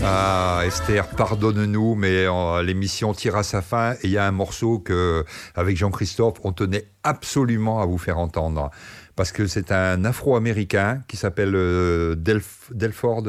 Ah, Esther, pardonne-nous, mais l'émission tire à sa fin et il y a un morceau que, avec Jean-Christophe, on tenait absolument à vous faire entendre. Parce que c'est un Afro-Américain qui s'appelle Delford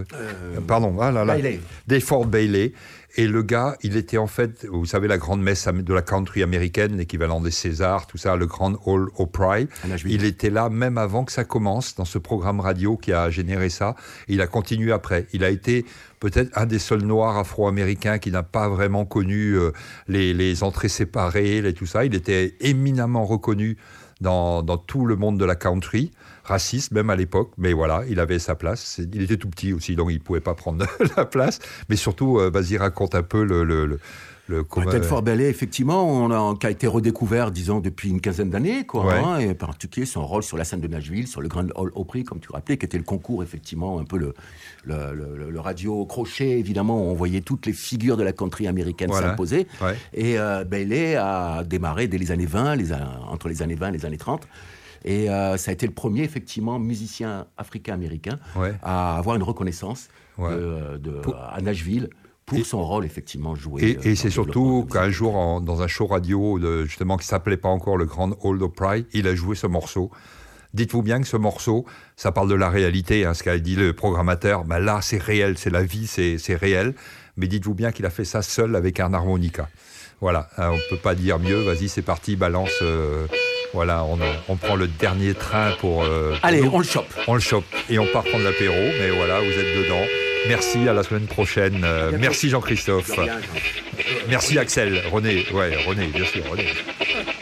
Bailey. Et le gars, il était en fait, vous savez, la grande messe de la country américaine, l'équivalent des Césars, tout ça, le Grand Ole Opry. Il était là même avant que ça commence, dans ce programme radio qui a généré ça. Et il a continué après. Il a été peut-être un des seuls noirs afro-américains qui n'a pas vraiment connu les entrées séparées, tout ça. Il était éminemment reconnu dans tout le monde de la country, raciste même à l'époque, mais voilà, il avait sa place. Il était tout petit aussi, donc il ne pouvait pas prendre la place. Mais surtout, vas-y, raconte un peu Delford Bailey, effectivement, qui a été redécouvert, disons, depuis une quinzaine d'années, quoi. Ouais. Hein, et en particulier son rôle sur la scène de Nashville, sur le Grand Ole Opry, comme tu rappelais, qui était le concours, effectivement, un peu le radio crochet, évidemment, où on voyait toutes les figures de la country américaine s'imposer. Ouais. Et Bailey a démarré dès les années 20, entre les années 20 et les années 30. Et ça a été le premier, effectivement, musicien africain-américain à avoir une reconnaissance à Nashville pour son rôle, effectivement, joué. Et c'est surtout qu'un jour, dans un show radio, justement, qui ne s'appelait pas encore le Grand Ole Opry, il a joué ce morceau. Dites-vous bien que ce morceau, ça parle de la réalité, ce qu'a dit le programmateur. Ben là, c'est réel, c'est la vie, c'est réel. Mais dites-vous bien qu'il a fait ça seul avec un harmonica. Voilà, on ne peut pas dire mieux. Vas-y, c'est parti, balance... Voilà, on prend le dernier train pour... Allez, on le chope. On le chope et on part prendre l'apéro. Mais voilà, vous êtes dedans. Merci, à la semaine prochaine. Merci Jean-Christophe. Merci Axel. René, bien sûr, René.